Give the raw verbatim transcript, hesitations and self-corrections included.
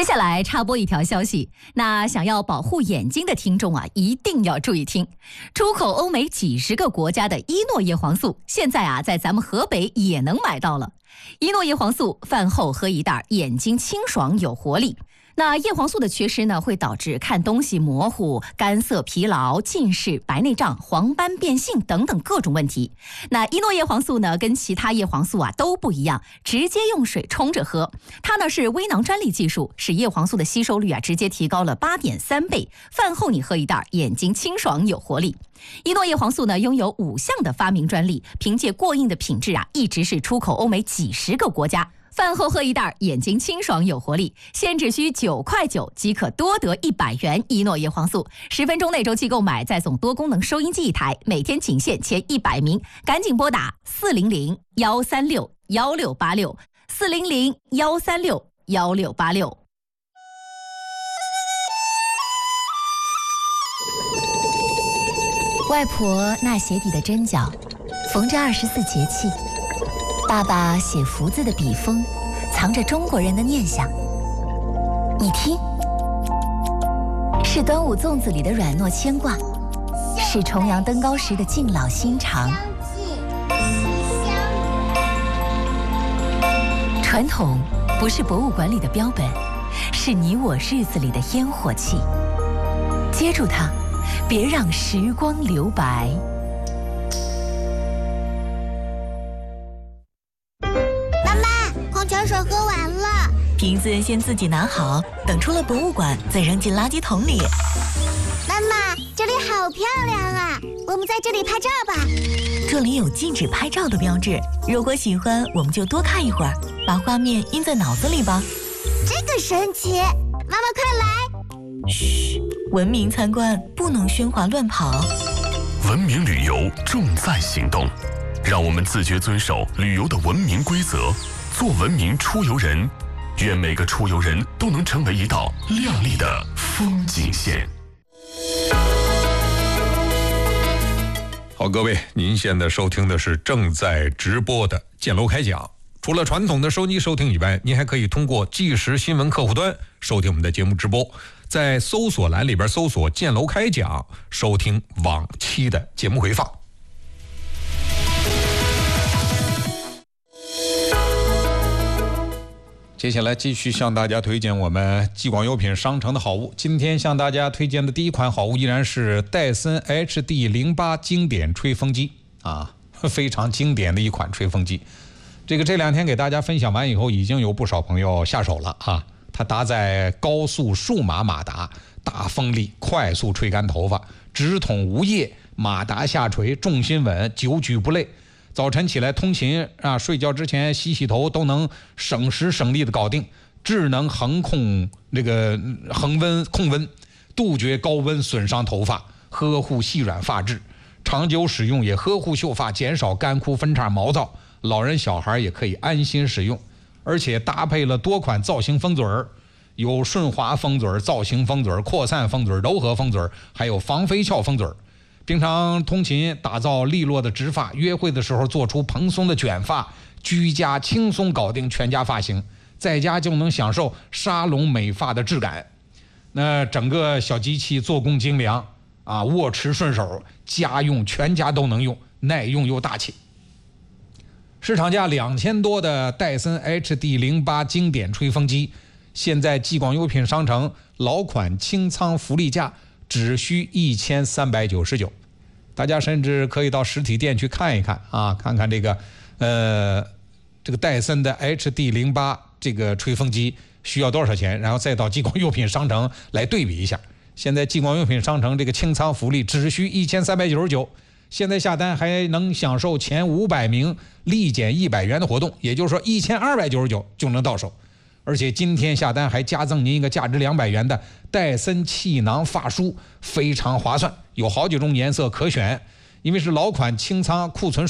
接下来插播一条消息，那想要保护眼睛的听众啊，一定要注意听。出口欧美几十个国家的伊诺叶黄素，现在啊，在咱们河北也能买到了。伊诺叶黄素饭后喝一袋，眼睛清爽有活力。那叶黄素的缺失呢，会导致看东西模糊、干涩、疲劳、近视、白内障、黄斑变性等等各种问题。那伊诺叶黄素呢，跟其他叶黄素啊都不一样，直接用水冲着喝。它呢是微囊专利技术，使叶黄素的吸收率啊直接提高了八点三倍。饭后你喝一袋，眼睛清爽有活力。伊诺叶黄素呢拥有五项的发明专利，凭借过硬的品质啊，一直是出口欧美几十个国家。饭后喝一袋，眼睛清爽有活力，现只需九块九即可多得一百元伊诺叶黄素。十分钟内周期购买，再送多功能收音机一台，每天仅限前一百名，赶紧拨打四零零幺三六幺六八六四零零幺三六幺六八六。外婆那鞋底的针脚，缝着二十四节气。爸爸写福字的笔锋，藏着中国人的念想。你听，是端午粽子里的软糯牵挂，是重阳登高时的敬老心肠。传统不是博物馆里的标本，是你我日子里的烟火气。接住它，别让时光留白。 水喝完了， 瓶子先自己拿好，等出了博物馆再扔进垃圾桶里。 妈妈，这里好漂亮啊，我们在这里拍照吧。 这里有禁止拍照的标志，如果喜欢我们就多看一会儿，把画面印在脑子里吧。 这个神奇，妈妈快来。 嘘，文明参观不能喧哗乱跑。 文明旅游重在行动，让我们自觉遵守旅游的文明规则，做文明出游人。愿每个出游人都能成为一道亮丽的风景线。 好，各位，您现在收听的是正在直播的建楼开讲。除了传统的收音机收听以外，您还可以通过即时新闻客户端收听我们的节目直播，在搜索栏里边搜索建楼开讲，收听往期的节目回放。接下来继续向大家推荐我们继广优品商城的好物。今天向大家推荐的第一款好物依然是戴森 H D 零八 经典吹风机啊，非常经典的一款吹风机。这个这两天给大家分享完以后，已经有不少朋友下手了啊。它搭载高速数码马达，大风力，快速吹干头发，直筒无叶，马达下垂，重心稳，久举不累。早晨起来通勤啊，睡觉之前洗洗头都能省时省力的搞定。智能恒控这个恒温控温，杜绝高温损伤头发，呵护细软发质。长久使用也呵护秀发，减少干枯分叉毛躁。老人小孩也可以安心使用，而且搭配了多款造型风嘴儿，有顺滑风嘴儿、造型风嘴儿、扩散风嘴儿、柔和风嘴儿，还有防飞翘风嘴儿。平常通勤打造利落的直发，约会的时候做出蓬松的卷发，居家轻松搞定全家发型，在家就能享受沙龙美发的质感。那整个小机器做工精良啊，握持顺手，家用全家都能用，耐用又大气。市场价两千多的戴森 H D 零八 经典吹风机，现在继广优品商城老款清仓福利价只需一千三百九十九，大家甚至可以到实体店去看一看啊，看看这个呃这个戴森的 H D 零八 这个吹风机需要多少钱，然后再到继广优品商城来对比一下。现在继广优品商城这个清仓福利只需一千三百九十九，现在下单还能享受前五百名立减一百元的活动，也就是说一千二百九十九就能到手。而且今天下单还加赠您一个价值两百元的戴森气囊发梳，非常划算，有好几种颜色可选。因为是老款清仓库存